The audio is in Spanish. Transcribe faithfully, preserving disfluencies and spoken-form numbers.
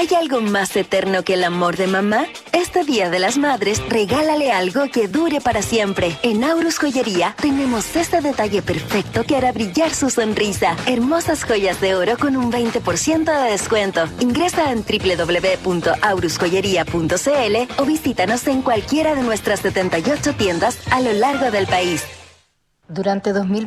¿Hay algo más eterno que el amor de mamá? Este Día de las Madres, regálale algo que dure para siempre. En Aurus Joyería tenemos este detalle perfecto que hará brillar su sonrisa. Hermosas joyas de oro con un veinte por ciento de descuento. Ingresa en doble u doble u doble u punto aurus joyería punto c l o visítanos en cualquiera de nuestras setenta y ocho tiendas a lo largo del país. Durante dos mil